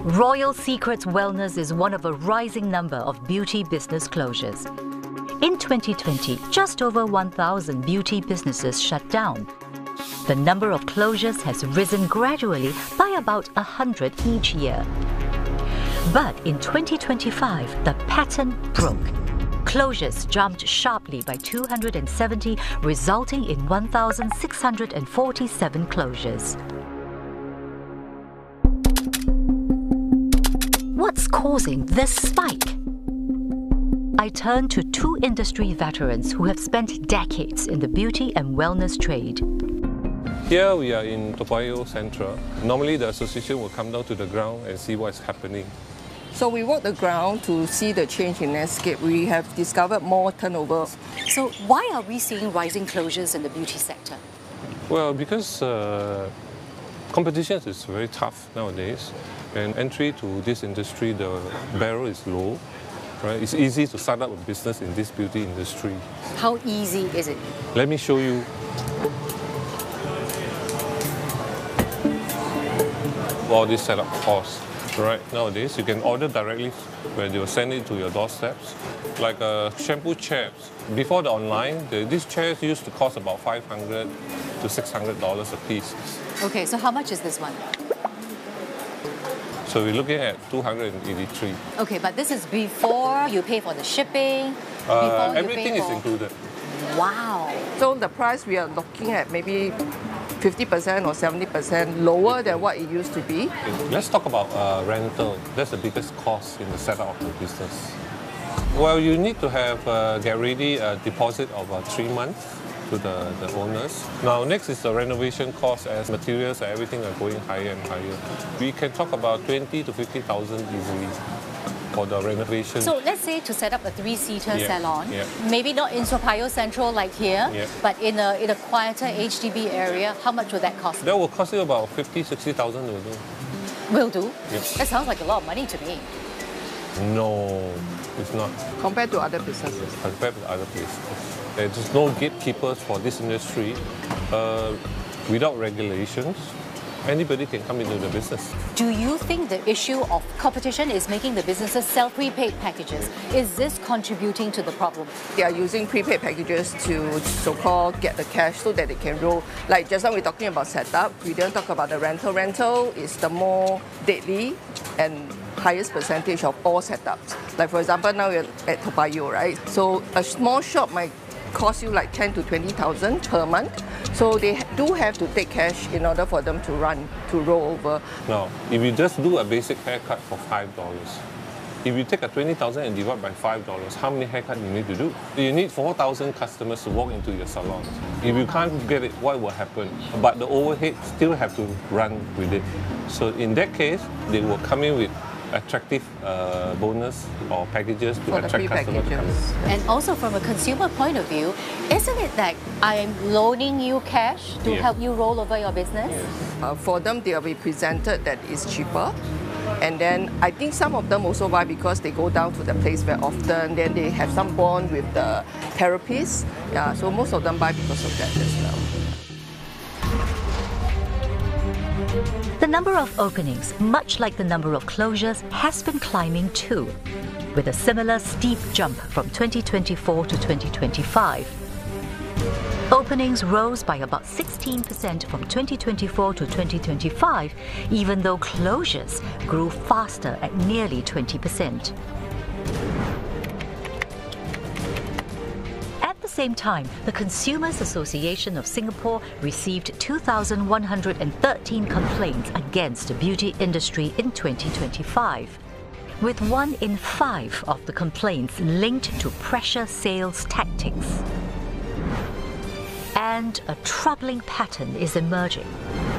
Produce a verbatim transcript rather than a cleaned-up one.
Royal Secrets Wellness is one of a rising number of beauty business closures. In twenty twenty, just over one thousand beauty businesses shut down. The number of closures has risen gradually by about one hundred each year. But in twenty twenty-five, the pattern broke. Closures jumped sharply by two hundred seventy, resulting in one thousand six hundred forty-seven closures. What's causing this spike? I turn to two industry veterans who have spent decades in the beauty and wellness trade. Here we are in Toa Payoh Central. Normally the association will come down to the ground and see what's happening. So we walk the ground to see the change in landscape. We have discovered more turnover. So why are we seeing rising closures in the beauty sector? Well, because uh, competition is very tough nowadays, and entry to this industry, the barrier is low. Right? It's easy to start up a business in this beauty industry. How easy is it? Let me show you. All this setup costs. Right, nowadays you can order directly where they will send it to your doorsteps. Like uh, shampoo chairs. Before the online, the, these chairs used to cost about five hundred to six hundred dollars a piece. Okay, so how much is this one? So we're looking at two hundred eighty-three. Okay, but this is before you pay for the shipping. Uh, before everything you pay is for... included. Wow. So the price we are looking at maybe fifty percent or seventy percent lower than what it used to be. Let's talk about uh, rental. That's the biggest cost in the setup of the business. Well, you need to have uh, get ready a deposit of uh, three months to the, the owners. Now, next is the renovation cost as materials and everything are going higher and higher. We can talk about twenty to fifty thousand easily for the renovation. So let's say to set up a three-seater yeah. salon, yeah. maybe not in Toa Payoh Central like here, yeah. but in a, in a quieter H D B area, how much would that cost? That will cost you about fifty, sixty thousand will do. Will do? Yeah. That sounds like a lot of money to me. No, it's not. Compared to other businesses. Compared to other places. There's no gatekeepers for this industry. Uh, without regulations, anybody can come into the business. Do you think the issue of competition is making the businesses sell prepaid packages? Is this contributing to the problem? They are using prepaid packages to so-called get the cash so that they can roll. Like just now we're talking about setup, we didn't talk about the rental. Rental is the more deadly and highest percentage of all setups. Like for example, now we're at Toa Payoh, right? So a small shop might cost you like ten to twenty thousand per month. So they do have to take cash in order for them to run, to roll over. Now, if you just do a basic haircut for five dollars, if you take a twenty thousand and divide by five dollars, how many haircuts you need to do? You need four thousand customers to walk into your salon. If you can't get it, what will happen? But the overhead still have to run with it. So in that case, they will come in with attractive uh, bonus or packages to For the attract customers to come in. And also from a consumer point of view, isn't it that I'm loaning you cash to Yes. help you roll over your business? Uh, for them, they'll be presented that it's cheaper. And then I think some of them also buy because they go down to the place very often. Then they have some bond with the therapists. Yeah, so most of them buy because of that as well. The number of openings, much like the number of closures, has been climbing too, with a similar steep jump from twenty twenty-four to twenty twenty-five. Openings rose by about sixteen percent from twenty twenty-four to twenty twenty-five, even though closures grew faster at nearly twenty percent. At the same time, the Consumers Association of Singapore received two thousand one hundred thirteen complaints against the beauty industry in twenty twenty-five, with one in five of the complaints linked to pressure sales tactics. And a troubling pattern is emerging.